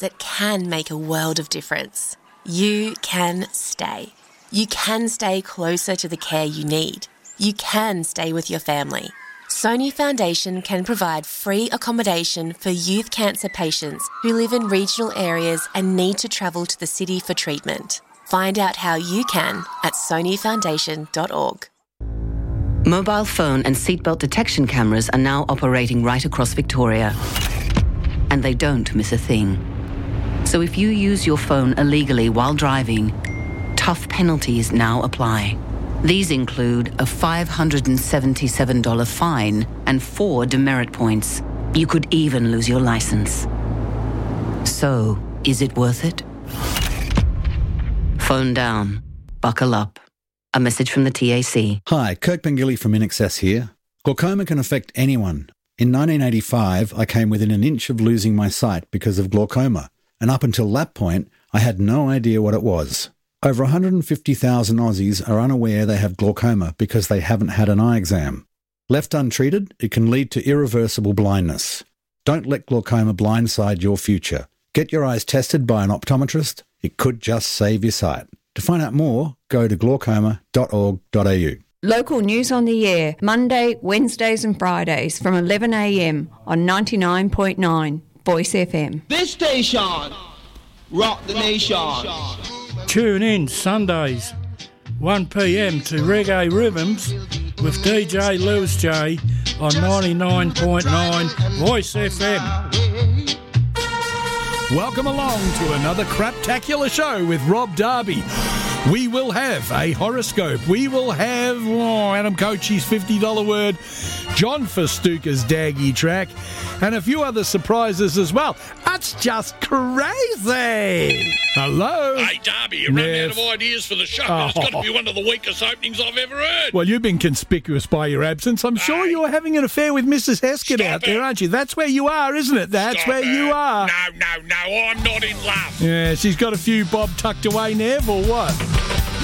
that can make a world of difference. You can stay. You can stay closer to the care you need. You can stay with your family. Sony Foundation can provide free accommodation for youth cancer patients who live in regional areas and need to travel to the city for treatment. Find out how you can at sonyfoundation.org. Mobile phone and seatbelt detection cameras are now operating right across Victoria. And they don't miss a thing. So if you use your phone illegally while driving, tough penalties now apply. These include a $577 fine and 4 demerit points. You could even lose your license. So, is it worth it? Phone down. Buckle up. A message from the TAC. Hi, Kirk Pengilly from InAccess here. Glaucoma can affect anyone. In 1985, I came within an inch of losing my sight because of glaucoma, and up until that point, I had no idea what it was. Over 150,000 Aussies are unaware they have glaucoma because they haven't had an eye exam. Left untreated, it can lead to irreversible blindness. Don't let glaucoma blindside your future. Get your eyes tested by an optometrist. It could just save your sight. To find out more, go to glaucoma.org.au. Local news on the air, Monday, Wednesdays and Fridays from 11 a.m. on 99.9 Voice FM. This station, rock the nation. Tune in Sundays, 1 p.m. to Reggae Rhythms with DJ Lewis J on 99.9 Voice FM. Welcome along to another craptacular show with Rob Darby. We will have a horoscope. We will have Adam Cochie's $50 word, John Festuca's Daggy track, and a few other surprises as well. That's just crazy. Hello. Hey, Darby, you're running out of ideas for the show. It's got to be one of the weakest openings I've ever heard. Well, you've been conspicuous by your absence. I'm sure you're having an affair with Mrs. Heskett out there, aren't you? That's where you are, isn't it? That's where you are. No, I'm not in love. Yeah, she's got a few bob tucked away, Nev, or what?